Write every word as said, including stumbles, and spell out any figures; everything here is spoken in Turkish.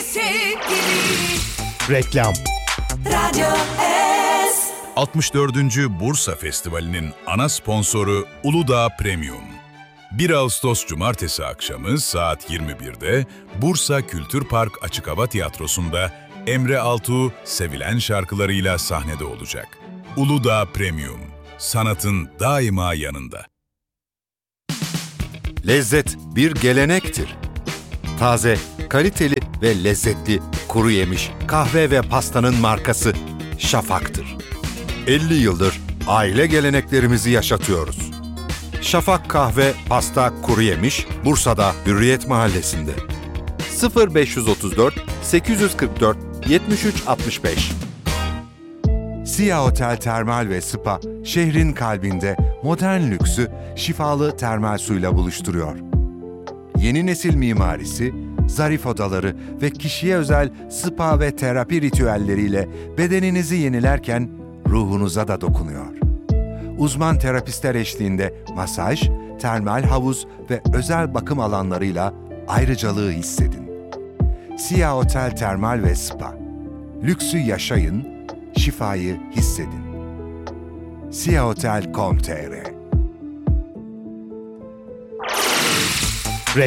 eskisi gibi. Reklam. Radyo S. altmış dördüncü Bursa Festivali'nin ana sponsoru Uludağ Premium. bir Ağustos Cumartesi akşamı saat yirmi birde Bursa Kültür Park Açık Hava Tiyatrosu'nda Emre Altuğ sevilen şarkılarıyla sahnede olacak. Uludağ Premium, sanatın daima yanında. Lezzet bir gelenektir. Taze, kaliteli ve lezzetli kuru yemiş, kahve ve pastanın markası Şafak'tır. elli yıldır aile geleneklerimizi yaşatıyoruz. Şafak Kahve, Pasta, Kuru Yemiş, Bursa'da Hürriyet Mahallesi'nde. sıfır beş otuz dört sekiz kırk dört yetmiş üç altmış beş. Sia Otel Termal ve Spa, şehrin kalbinde modern lüksü şifalı termal suyla buluşturuyor. Yeni nesil mimarisi, zarif odaları ve kişiye özel spa ve terapi ritüelleriyle bedeninizi yenilerken ruhunuza da dokunuyor. Uzman terapistler eşliğinde masaj, termal havuz ve özel bakım alanlarıyla ayrıcalığı hissedin. Sia Otel Termal ve Spa. Lüksü yaşayın, şifayı hissedin. siahotel nokta com nokta tr